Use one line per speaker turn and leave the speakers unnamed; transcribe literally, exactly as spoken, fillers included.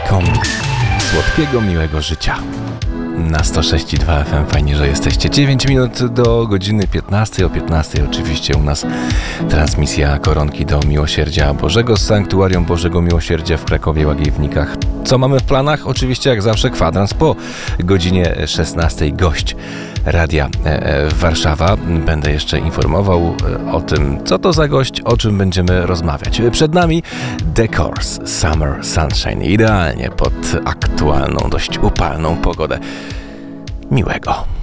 kombi słodkiego, miłego życia. Na sto sześć i dwa F M. Fajnie, że jesteście. dziewięć minut do godziny piętnastej. O piętnastej oczywiście u nas transmisja Koronki do Miłosierdzia Bożego z Sanktuarium Bożego Miłosierdzia w Krakowie Łagiewnikach. Co mamy w planach? Oczywiście jak zawsze kwadrans po godzinie szesnastej. Gość Radia Warszawa. Będę jeszcze informował o tym, co to za gość, o czym będziemy rozmawiać. Przed nami The Corrs Summer Sunshine. Idealnie pod aktualną, dość upalną pogodę. Miłego.